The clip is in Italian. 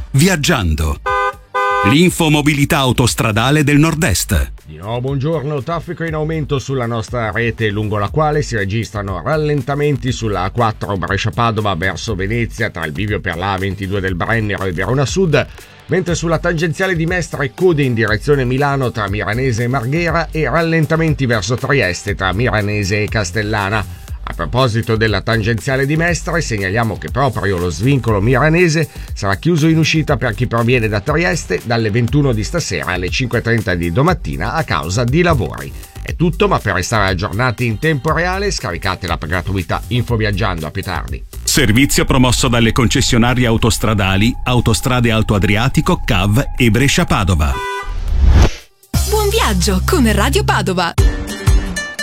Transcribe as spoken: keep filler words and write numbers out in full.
viaggiando. L'infomobilità autostradale del Nord-Est. Di nuovo buongiorno, traffico in aumento sulla nostra rete, lungo la quale si registrano rallentamenti sulla A quattro Brescia-Padova verso Venezia tra il bivio per la A ventidue del Brennero e Verona Sud, mentre sulla tangenziale di Mestre code in direzione Milano tra Miranese e Marghera e rallentamenti verso Trieste tra Miranese e Castellana. A proposito della tangenziale di Mestre, segnaliamo che proprio lo svincolo miranese sarà chiuso in uscita per chi proviene da Trieste dalle ventuno di stasera alle cinque e trenta di domattina a causa di lavori. È tutto, ma per restare aggiornati in tempo reale scaricate l'app gratuita Infoviaggiando. A più tardi. Servizio promosso dalle concessionarie autostradali Autostrade Alto Adriatico, C A V e Brescia Padova. Buon viaggio con Radio Padova.